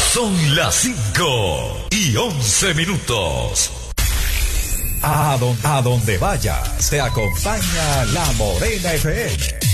Son las 5:11. A donde vayas, te acompaña La Morena FM.